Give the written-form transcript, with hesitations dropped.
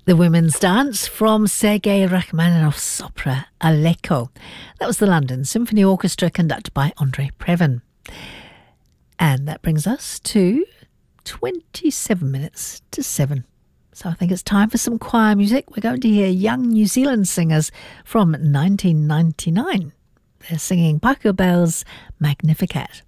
The Women's Dance from Sergei Rachmaninoff's opera Aleko. That was the London Symphony Orchestra conducted by Andrei Previn. And that brings us to 27 minutes to 7. So I think it's time for some choir music. We're going to hear young New Zealand singers from 1999. They're singing Paco Bell's Magnificat.